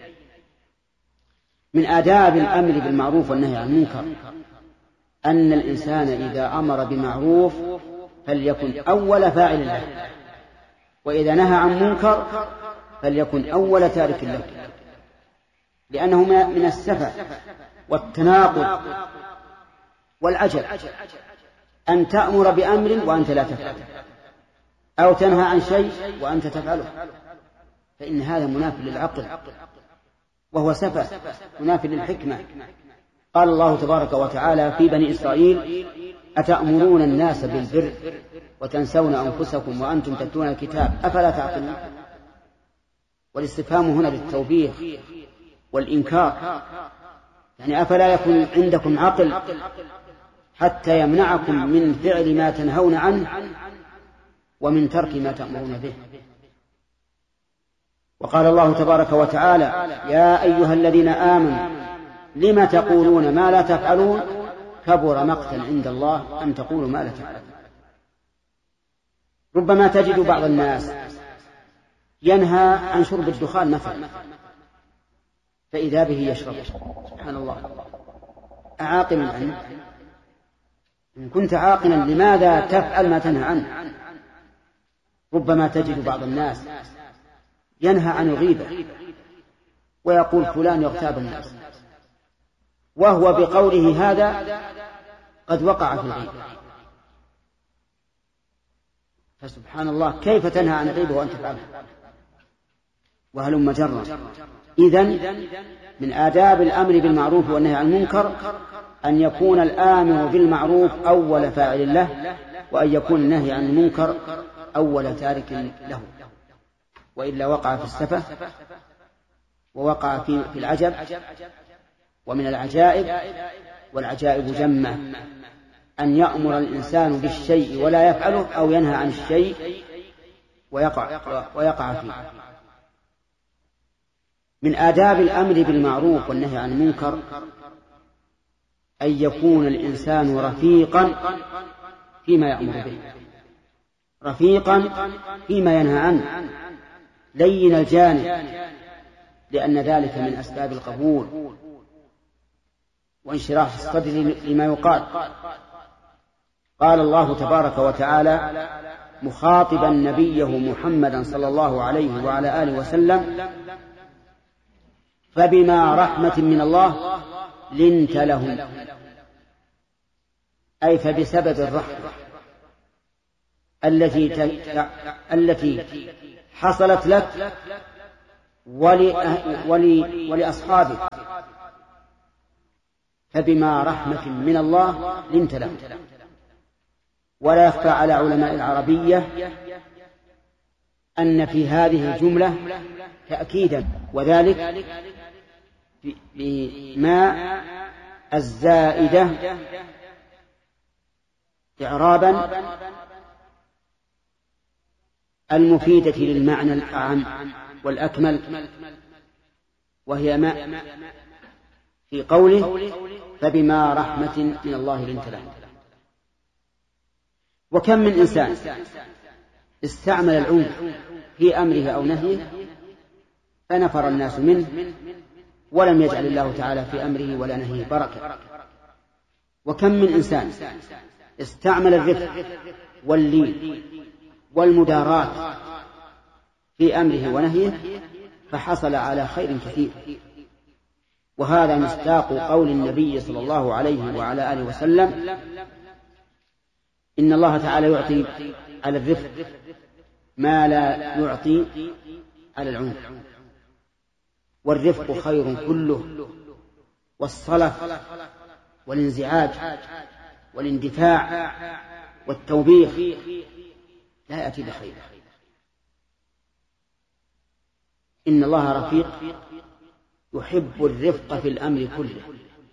Speaker 4: من آداب الأمر بالمعروف والنهي عن المنكر أن الإنسان إذا أمر بمعروف فليكن أول فاعل له، وإذا نهى عن منكر فليكن أول تارك له، لأنه من السفه والتناقض والعجب أن تأمر بأمر وأنت لا تفعله، أو تنهى عن شيء وأنت تفعله، فإن هذا مناف للعقل وهو سفه مناف للحكمة. قال الله تبارك وتعالى في بني إسرائيل: أتأمرون الناس بالبر وتنسون أنفسكم وأنتم تتلون الكتاب أفلا تعقلون. والاستفهام هنا للتوبيخ والإنكار، يعني أفلا يكون عندكم عقل حتى يمنعكم من فعل ما تنهون عنه ومن ترك ما تأمرون به. وقال الله تبارك وتعالى: يا أيها الذين آمنوا لم تقولون ما لا تفعلون كبر مقتا عند الله أن تقولوا ما لا تفعلون. ربما تجد بعض الناس ينهى عن شرب الدخان مثلا، فإذا به يشرب. سبحان الله، أعاقل عنه؟ إن كنت عاقلا لماذا تفعل ما تنهى عنه؟ ربما تجد بعض الناس ينهى عن الغيبة ويقول فلان يغتاب الناس، وهو بقوله هذا قد وقع في الغيبة. فسبحان الله، كيف تنهى عن الغيبة وأنت تفعلها؟ وهلم جرا. إذن من آداب الأمر بالمعروف والنهي عن المنكر أن يكون الآمر بالمعروف أول فاعل له، وأن يكون النهي عن المنكر أول تارك له، وإلا وقع في السفة ووقع في العجب. ومن العجائب، والعجائب جمة، أن يأمر الإنسان بالشيء ولا يفعله، أو ينهى عن الشيء ويقع, ويقع فيه. من آداب الأمر بالمعروف والنهي عن المنكر أن يكون الإنسان رفيقا فيما يأمر به، رفيقا فيما ينهى عنه، لين الجانب، لأن ذلك من أسباب القبول وانشراح الصدر لما يقال. قال الله تبارك وتعالى مخاطبا نبيه محمدا صلى الله عليه وعلى آله وسلم: فبما رحمة من الله لنت لهم، أي فبسبب الرحمة التي التي حصلت لك ولأصحابك، فبما رحمة من الله لنت لهم. ولا يخفى على علماء العربية أن في هذه الجملة تأكيدا، وذلك بما الزائدة إعرابا المفيدة للمعنى الأعم والأكمل، وهي ما في قوله فبما رحمة من الله لنت لهم. وكم من إنسان استعمل العنف في أمره أو نهيه فنفر الناس منه ولم يجعل الله تعالى في أمره ولا نهيه بركة. وكم من إنسان استعمل الرفق واللين والمداراة في أمره ونهيه فحصل على خير كثير. وهذا مصداق قول النبي صلى الله عليه وعلى آله وسلم: إن الله تعالى يعطي على الرفق ما لا يعطي على العنف، والرفق خير كله، والصلف والانزعاج والاندفاع والتوبيخ لا يأتي بخير. إن الله رفيق يحب الرفق في الأمر كله.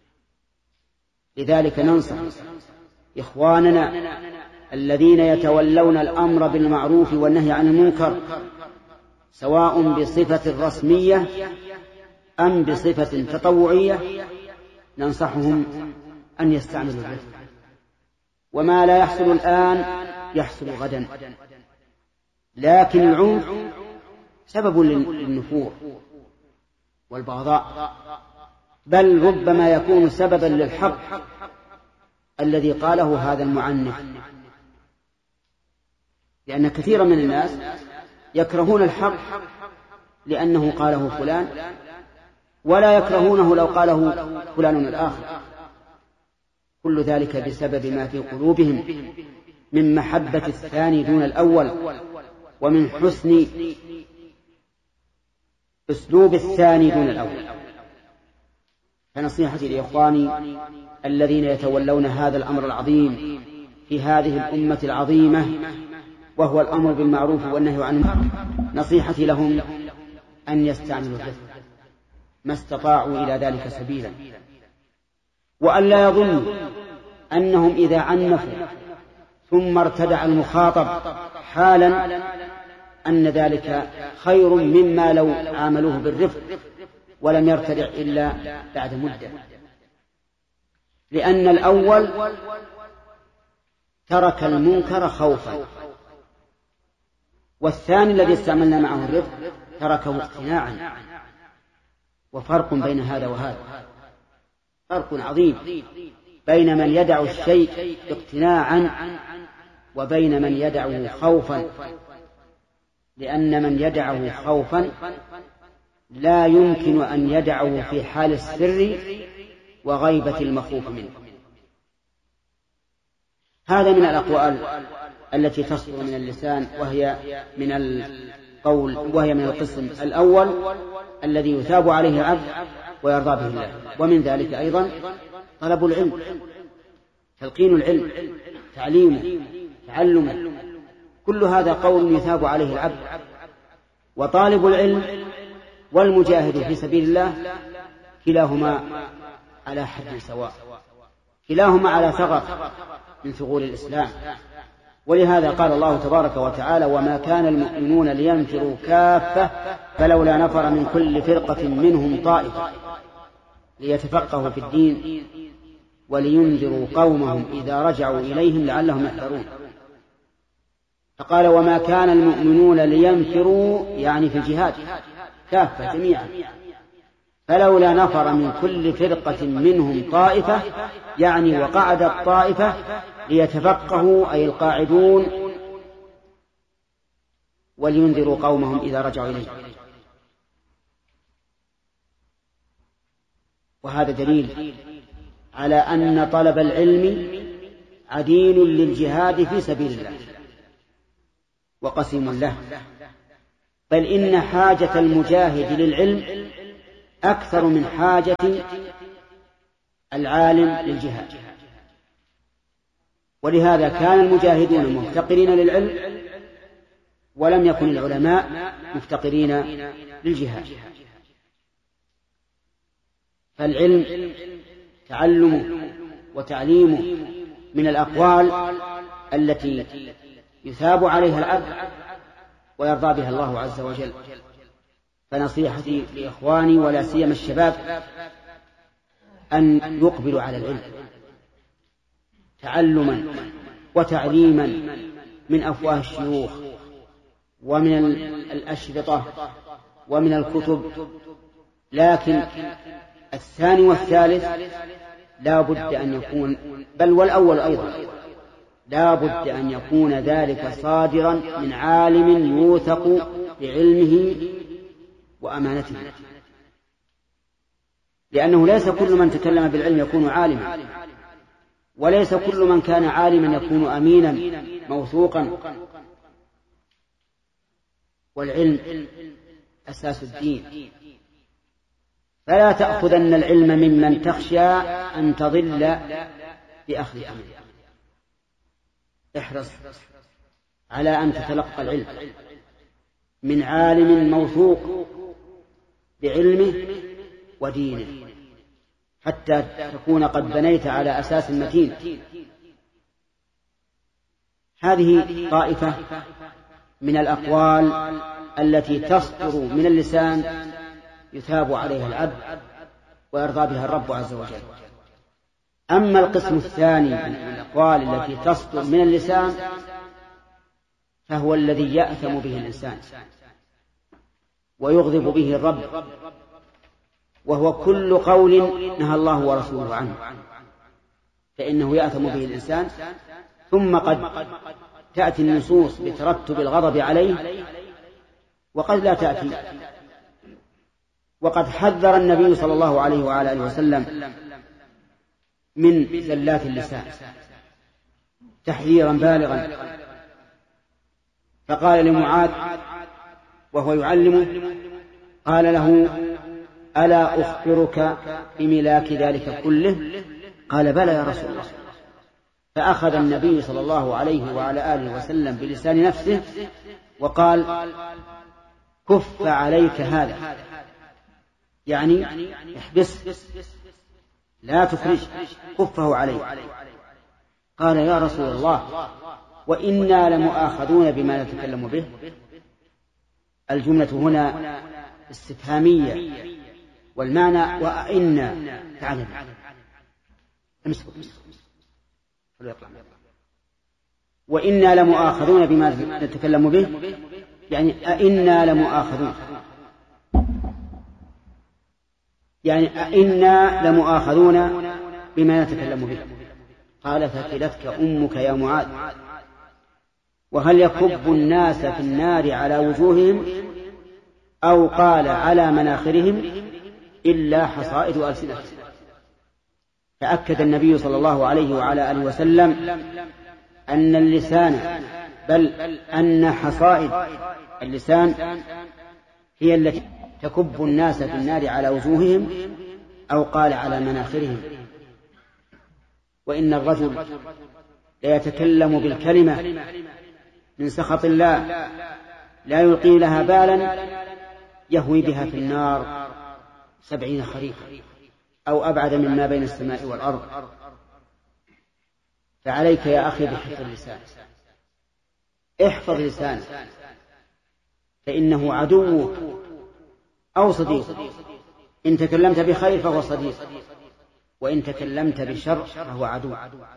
Speaker 4: لذلك ننصح إخواننا الذين يتولون الأمر بالمعروف والنهي عن المنكر سواء بصفة رسمية أم بصفة تطوعية، ننصحهم أن يستعملوا الرفق. وما لا يحصل الآن يحصل غدا، لكن العنف سبب للنفور والبغضاء، بل ربما يكون سببا للحق الذي قاله هذا المعنف. لأن كثيرا من الناس يكرهون الحق لأنه قاله فلان، ولا يكرهونه لو قاله فلان الآخر. كل ذلك بسبب ما في قلوبهم من محبة الثاني دون الأول، ومن حسن أسلوب الثاني دون الأول. فنصيحتي لإخواني الذين يتولون هذا الأمر العظيم في هذه الأمة العظيمة، وهو الأمر بالمعروف والنهي عن المنكر، نصيحتي لهم أن يستعملوا الرفق ما استطاعوا إلى ذلك سبيلا، وأن لا يظنوا أنهم إذا عنفوا ثم ارتدع المخاطب حالا أن ذلك خير مما لو عاملوه بالرفق ولم يرتدع إلا بعد مدة. لأن الأول ترك المنكر خوفا، والثاني الذي استعملنا معه الرفق تركه اقتناعا. وفرق بين هذا وهذا، فرق عظيم بين من يدع الشيء اقتناعا وبين من يدعه خوفا. لأن من يدعه خوفا لا يمكن أن يدعه في حال السر وغيبة المخوف منه. هذا من الأقوال التي تصدر من اللسان، وهي من القول وهي من القسم الأول الذي يثاب عليه العبد ويرضى به الله. ومن ذلك أيضا طلب العلم، تلقين العلم، تعليمه، تعلمه، كل هذا قول يثاب عليه العبد. وطالب العلم والمجاهد في سبيل الله كلاهما على حد سواء، كلاهما على ثغر من ثغور الإسلام. ولهذا قال الله تبارك وتعالى: وما كان المؤمنون لينفروا كافة فلولا نفر من كل فرقة منهم طائفة ليتفقهوا في الدين ولينذروا قومهم إذا رجعوا إليهم لعلهم يحذرون. فقال: وما كان المؤمنون لينفروا، يعني في الجهاد كافة جميعا، فلولا نفر من كل فرقة منهم طائفة، يعني وقعد الطائفة ليتفقهوا أي القاعدون ولينذروا قومهم إذا رجعوا إليه. وهذا دليل على أن طلب العلم عديل للجهاد في سبيل الله وقسيم له، بل إن حاجة المجاهد للعلم أكثر من حاجة العالم للجهاد. ولهذا كان المجاهدون مفتقرين للعلم، ولم يكن العلماء مفتقرين للجهاد. فالعلم تعلمه وتعليمه من الأقوال التي يثاب عليها العبد ويرضى بها الله عز وجل. فنصيحتي لإخواني ولا سيما الشباب أن يقبلوا على العلم تعلما وتعليما من أفواه الشيوخ ومن الأشرطة ومن الكتب، لكن الثاني والثالث لا بد أن يكون، بل والأول أيضا لا بد أن يكون ذلك صادرا من عالم يوثق بعلمه وأمانته، لأنه ليس كل من تكلم بالعلم يكون عالما، وليس كل من كان عالما يكون أمينا موثوقا. والعلم أساس الدين، فلا تأخذن العلم ممن تخشى أن تضل بأخذ أمره. احرص على أن تتلقى العلم من عالم موثوق بعلمه ودينه، حتى تكون قد بنيت على أساس متين. هذه طائفة من الأقوال التي تصدر من اللسان يثاب عليها العبد ويرضى بها الرب عز وجل. أما القسم الثاني من الأقوال التي تصدر من اللسان فهو الذي يأثم به الإنسان ويغضب به الرب، وهو كل قول نهى الله ورسوله عنه، فإنه يأثم به الإنسان. ثم قد تأتي النصوص بترتب الغضب عليه وقد لا تأتي. وقد حذر النبي صلى الله عليه وعلى آله وسلم من زلات اللسان تحذيرا بالغا، فقال لمعاذ وهو يعلمه، قال له: ألا أخبرك بملاك ذلك كله؟ قال: بلى يا رسول الله. فأخذ النبي صلى الله عليه وعلى آله وسلم بلسان نفسه وقال: كف عليك هذا، يعني احبس لا تخرج، كفه عليك. قال: يا رسول الله، وإنا لمؤاخذون بما نتكلم به. الجملة هنا استفهامية، والمعنى وإنا تعلم امسك وإنا لمؤاخذون بما نتكلم به، يعني أئنا لمؤاخذون، يعني أئنا لمؤاخذون بما نتكلم به. قال: ثكلتك أمك يا معاذ. وهل يكب الناس في النار على وجوههم أو قال على مناخرهم إلا حصائد ألسنتهم؟ فأكد النبي صلى الله عليه وعلى آله وسلم أن اللسان، بل أن حصائد اللسان هي التي تكب الناس في النار على وجوههم أو قال على مناخرهم. وإن الرجل ليتكلم بالكلمة من سخط الله لا يلقي لها بالا يهوي بها في النار سبعين خريفا أو أبعد مما بين السماء والأرض. فعليك يا أخي بحفظ اللسان، احفظ لسانك، فإنه عدوك أو صديقك. إن تكلمت بخير فهو صديق، وإن تكلمت بشر فهو عدو.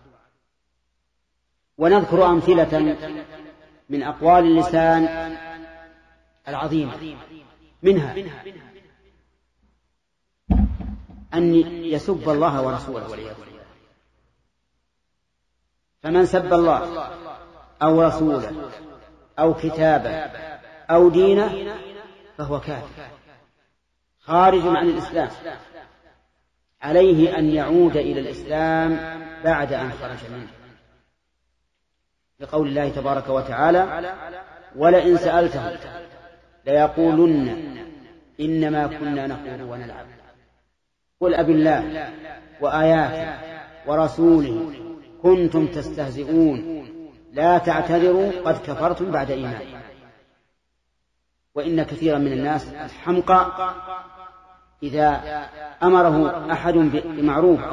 Speaker 4: ونذكر أمثلة من أقوال اللسان العظيمة، منها أن يسب الله ورسوله والعياذ بالله. فمن سب الله أو رسوله أو كتابه أو دينه فهو كافر خارج عن الإسلام. عليه أن يعود إلى الإسلام بعد أن خرج منه، لقول الله تبارك وتعالى: ولئن سألتهم ليقولن إنما كنا نخوض ونلعب قل أب الله وآياته ورسوله كنتم تستهزئون لا تعتذروا قد كفرتم بعد إيمانكم. وإن كثيرا من الناس الحمقى إذا أمره أحد بمعروف